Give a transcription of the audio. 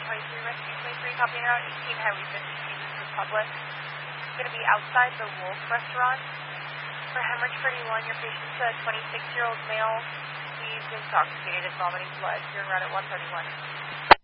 23 Rescue 23, copying around 18 Highway 50, Caesars Republic. It's going to be outside the Wolf Restaurant. For hemorrhage 31, your patient's a 26-year-old male. He's intoxicated and vomiting blood. You're around at 131.